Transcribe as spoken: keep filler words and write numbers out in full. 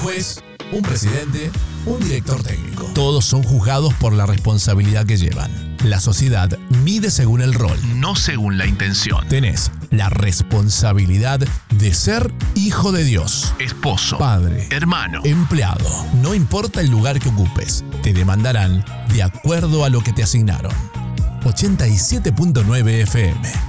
juez, un presidente, un director técnico. Todos son juzgados por la responsabilidad que llevan. La sociedad mide según el rol, no según la intención. Tenés la responsabilidad de ser hijo de Dios, esposo, padre, hermano, empleado. No importa el lugar que ocupes, te demandarán de acuerdo a lo que te asignaron. ochenta y siete punto nueve F M